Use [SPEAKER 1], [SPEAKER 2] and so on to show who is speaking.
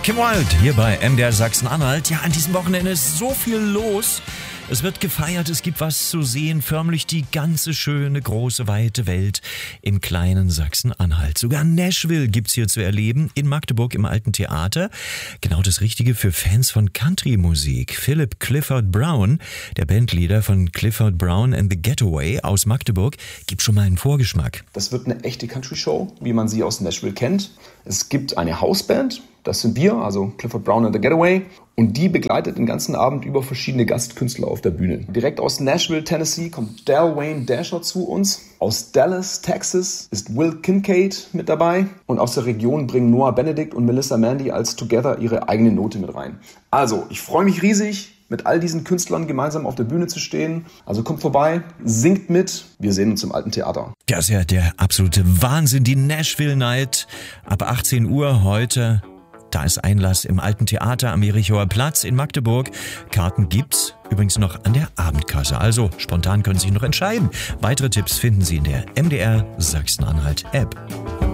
[SPEAKER 1] Kim Wilde hier bei MDR Sachsen-Anhalt. Ja, an diesem Wochenende ist so viel los. Es wird gefeiert, es gibt was zu sehen, förmlich die ganze schöne, große, weite Welt im kleinen Sachsen-Anhalt. Sogar Nashville gibt's hier zu erleben, in Magdeburg im Alten Theater. Genau das Richtige für Fans von Country-Musik. Philip Clifford Brown, der Bandleader von Clifford Brown and the Getaway aus Magdeburg, gibt schon mal einen Vorgeschmack.
[SPEAKER 2] Das wird eine echte Country-Show, wie man sie aus Nashville kennt. Es gibt eine Hausband, das sind wir, also Clifford Brown and the Getaway. Und die begleitet den ganzen Abend über verschiedene Gastkünstler auf der Bühne. Direkt aus Nashville, Tennessee kommt Del Wayne Dasher zu uns. Aus Dallas, Texas ist Will Kincaid mit dabei. Und aus der Region bringen Noah Benedict und Melissa Mandy als Together ihre eigene Note mit rein. Also, ich freue mich riesig, mit all diesen Künstlern gemeinsam auf der Bühne zu stehen. Also kommt vorbei, singt mit. Wir sehen uns im Alten Theater.
[SPEAKER 1] Das ist ja der absolute Wahnsinn, die Nashville Night. Ab 18 Uhr heute. Da ist Einlass im Alten Theater am Jerichower Platz in Magdeburg. Karten gibt's übrigens noch an der Abendkasse. Also spontan können Sie sich noch entscheiden. Weitere Tipps finden Sie in der MDR Sachsen-Anhalt App.